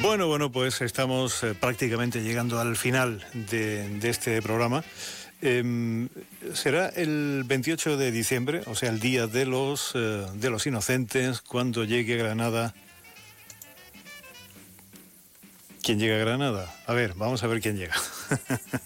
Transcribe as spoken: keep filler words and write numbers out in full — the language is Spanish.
Bueno, bueno, pues estamos eh, prácticamente llegando al final de, de este programa. Eh, será el veintiocho de diciembre, o sea, el día de los, eh, de los inocentes, cuando llegue a Granada. ¿Quién llega a Granada? A ver, vamos a ver quién llega.